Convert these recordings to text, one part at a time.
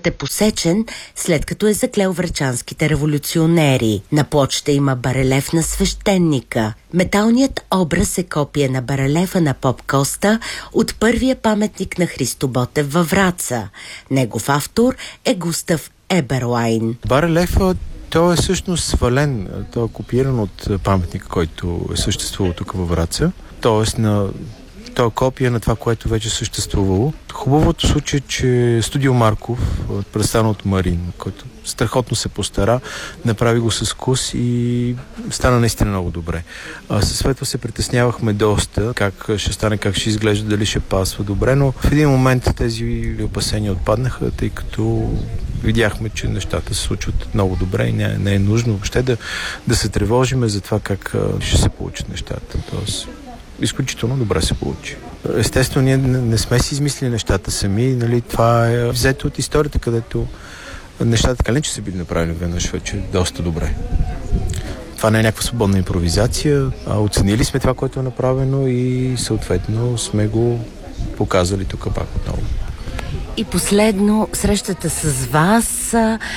Паметникът е посечен, след като е заклел врачанските революционери. На плочата има барелев на свещеника. Металният образ е копие на барелефа на поп Коста от първия паметник на Христо Ботев във Враца. Негов автор е Густав Еберлайн. Барелефът той е всъщност свален, той е копиран от паметника, който е съществувал тук във Враца. Тоест той е копия на това, което вече съществувало. Хубавото случай е, че Студио Марков, представен от Марин, който страхотно се постара, направи го с вкус и стана наистина много добре. Със Светла се притеснявахме доста как ще стане, как ще изглежда, дали ще пасва добре, но в един момент тези опасения отпаднаха, тъй като видяхме, че нещата се случват много добре и не е нужно въобще да се тревожиме за това как ще се получат нещата. Тоест, изключително добре се получи. Естествено, ние не сме си измислили нещата сами, нали, това е взето от историята, където нещата така не че са били направени веднъж вече доста добре. Това не е някаква свободна импровизация, оценили сме това, което е направено и съответно сме го показали тук пак отново. И последно, срещата с вас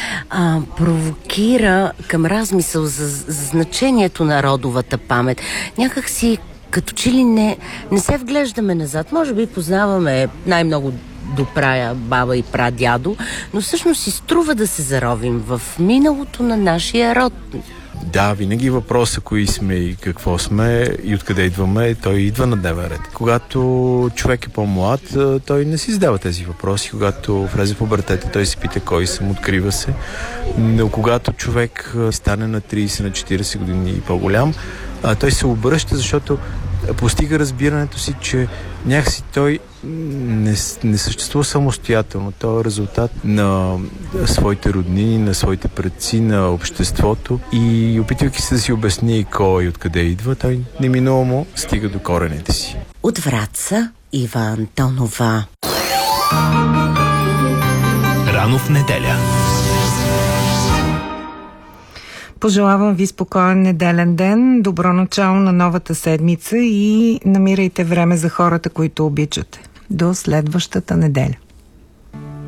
провокира към размисъл за значението на родовата памет. Някак си като че ли не се вглеждаме назад. Може би познаваме най-много до прая баба и прадядо, но всъщност си струва да се заровим в миналото на нашия род. Да, винаги въпросът кои сме и какво сме и откъде идваме, той идва на дневен ред. Когато човек е по-млад, той не си задава тези въпроси. Когато влезе в пубертета, той се пита кой съм, открива се. Но когато човек стане на 30, на 40 години и по-голям, той се обръща, защото постига разбирането си, че някакси той не съществува самостоятелно. Той е резултат на своите роднини, на своите предци, на обществото и опитвайки се да си обясни кой и откъде идва, той неминуемо стига до корените си. От Враца Ива Антонова. Рано в неделя. Пожелавам ви спокоен неделен ден, добро начало на новата седмица и намирайте време за хората, които обичате. До следващата неделя.